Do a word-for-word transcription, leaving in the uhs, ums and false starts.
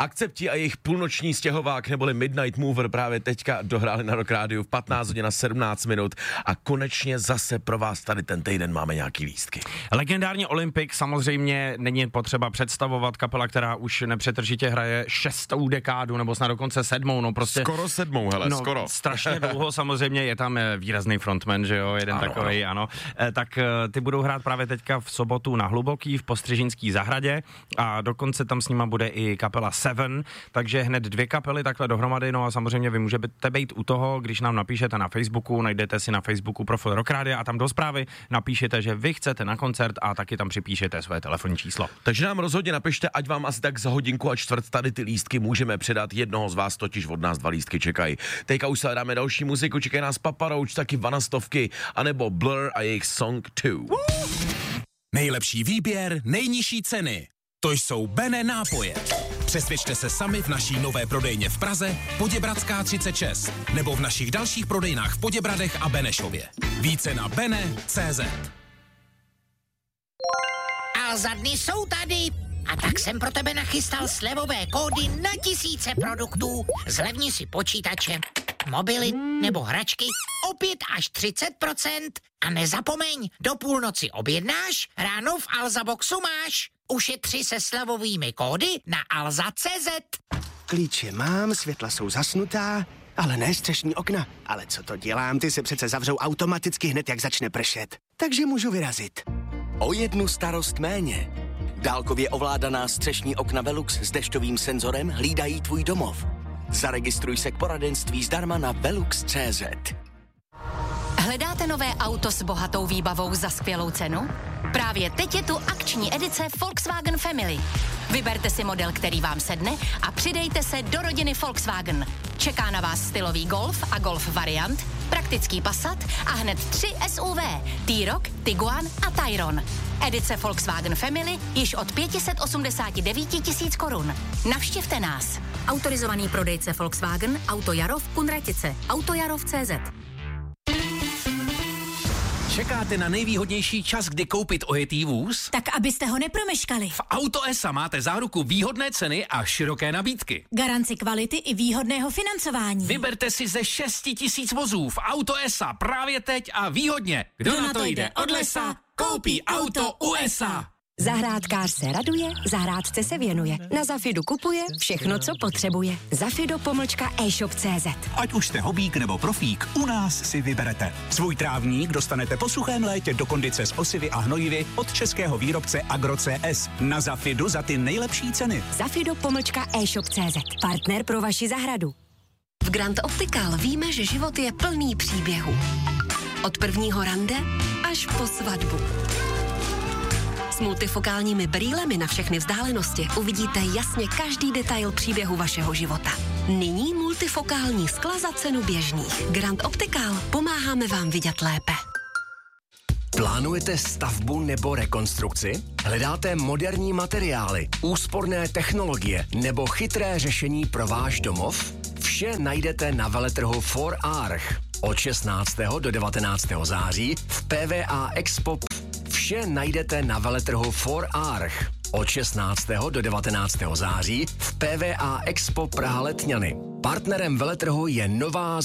Akcepti a jejich půlnoční stěhovák neboli Midnight Mover právě teďka dohráli na Rock Rádiu v patnáct hodin a sedmnáct minut a konečně zase pro vás tady ten týden máme nějaký lístky. Legendární Olympic samozřejmě není potřeba představovat, kapela, která už nepřetržitě hraje šestou dekádu nebo snad dokonce sedmou, no prostě. Skoro sedmou, hele, no, skoro. Strašně dlouho samozřejmě, je tam výrazný frontman, že jo, jeden ano, takovej, ano. ano. Tak ty budou hrát právě teďka v sobotu na Hluboký v Postřežinský zahradě a dokonce tam s nima bude i kapela Seven, takže hned dvě kapely takhle dohromady, no a samozřejmě vy můžete být u toho, když nám napíšete na Facebooku, najdete si na Facebooku profil Rock Rádia a tam do zprávy napíšete, že vy chcete na koncert a taky tam připíšete své telefonní číslo. Takže nám rozhodně napište, ať vám asi tak za hodinku a čtvrt tady ty lístky můžeme předat, jednoho z vás totiž od nás dva lístky čekají. Teďka už se dáme další muziku, čekají nás Papa Roach, taky Vanastovky, anebo Blur a jejich Song dva. Nejlepší výběr, nejnižší ceny. To jsou Bene nápoje. Přesvědčte se sami v naší nové prodejně v Praze, Poděbradská třicet šest, nebo v našich dalších prodejnách v Poděbradech a Benešově. Více na bene tečka cé zet. Alza dny jsou tady. A tak jsem pro tebe nachystal slevové kódy na tisíce produktů. Zlevni si počítače, mobily nebo hračky o pět až třicet procent. A nezapomeň, do půlnoci objednáš, ráno v Alza Boxu máš. Ušetři se slevovými kódy na alza tečka cé zet. Klíče mám, světla jsou zasnutá, ale ne střešní okna. Ale co to dělám, ty se přece zavřou automaticky hned, jak začne pršet. Takže můžu vyrazit. O jednu starost méně. Dálkově ovládaná střešní okna Velux s dešťovým senzorem hlídají tvůj domov. Zaregistruj se k poradenství zdarma na velux tečka cé zet. Hledáte nové auto s bohatou výbavou za skvělou cenu? Právě teď je tu akční edice Volkswagen Family. Vyberte si model, který vám sedne a přidejte se do rodiny Volkswagen. Čeká na vás stylový Golf a Golf variant, praktický Passat a hned tři S U V, T-Roc, Tiguan a Tayron. Edice Volkswagen Family již od pět set osmdesát devět tisíc korun. Navštivte nás. Autorizovaný prodejce Volkswagen, Auto Jaro v Kunratice, autojarov tečka cé zet. Čekáte na nejvýhodnější čas, kdy koupit ojetý vůz? Tak abyste ho nepromeškali. V Auto es a máte záruku výhodné ceny a široké nabídky. Garanci kvality i výhodného financování. Vyberte si ze šesti tisíc vozů v Auto es a právě teď a výhodně. Kdo, Kdo na to jde od lesa, koupí auto u es a. Zahrádkář se raduje, zahrádce se věnuje. Na Zafidu kupuje všechno, co potřebuje. Zafido pomlčka e-shop tečka cé zet. Ať už jste hobík nebo profík, u nás si vyberete. Svůj trávník dostanete po suchém létě do kondice s osivy a hnojivy od českého výrobce Agro C S. Na Zafidu za ty nejlepší ceny. Zafido pomlčka e-shop tečka cé zet. Partner pro vaši zahradu. V Grand Optical víme, že život je plný příběhů. Od prvního rande až po svatbu. S multifokálními brýlemi na všechny vzdálenosti uvidíte jasně každý detail příběhu vašeho života. Nyní multifokální skla za cenu běžných. Grand Optical, pomáháme vám vidět lépe. Plánujete stavbu nebo rekonstrukci? Hledáte moderní materiály, úsporné technologie nebo chytré řešení pro váš domov? Vše najdete na veletrhu For Arch. Od šestnáctého do devatenáctého září v P V A Expo. Vše najdete na veletrhu For Arch. Od šestnáctého do devatenáctého září v P V A Expo Praha Letňany. Partnerem veletrhu je nová